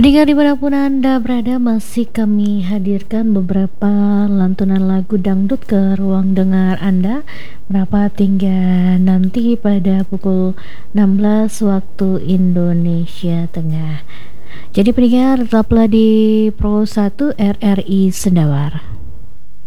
Pendengar dimanapun Anda berada, masih kami hadirkan beberapa lantunan lagu dangdut ke ruang dengar Anda merapat hingga nanti pada pukul 16 waktu Indonesia Tengah. Jadi pendengar, tetaplah di Pro 1 RRI Sendawar.